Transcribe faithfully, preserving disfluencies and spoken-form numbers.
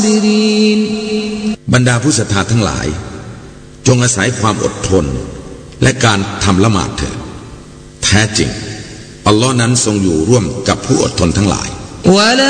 บรรดาผู้ศรัทธาทั้งหลายจงอาศัยความอดทนและการทำละหมาดเถิดแท้จริงอัลลอฮ์นั้นทรงอยู่ร่วมกับผู้อดทนทั้งหลาย